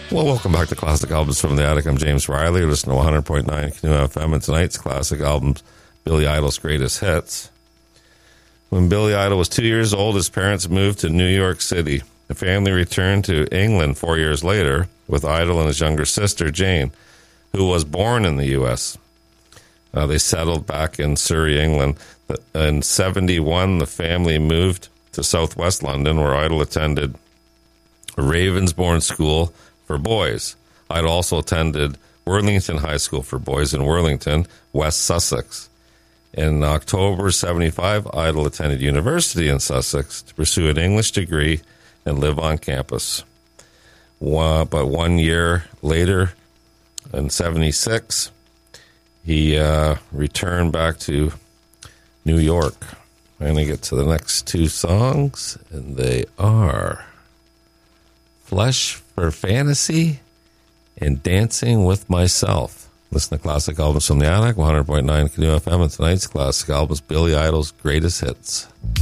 Well, welcome back to Classic Albums from the Attic. I'm James Riley. You're listening to 100.9 Canoe FM, and tonight's Classic Albums, Billy Idol's Greatest Hits. When Billy Idol was 2 years old, his parents moved to New York City. The family returned to England 4 years later with Idol and his younger sister, Jane, who was born in the U.S. They settled back in Surrey, England. In 1971, the family moved to southwest London, where Idol attended Ravensbourne School for boys. Idol also attended Worthington High School for boys in Worthington, West Sussex. In October 1975, Idol attended university in Sussex to pursue an English degree and live on campus. But 1 year later, in 1976, he returned back to New York. I'm going to get to the next two songs, and they are Flesh for Fantasy and Dancing with Myself. Listen to Classic Albums from the Attic, 100.9 Canoe FM, and tonight's Classic Albums, Billy Idol's Greatest Hits.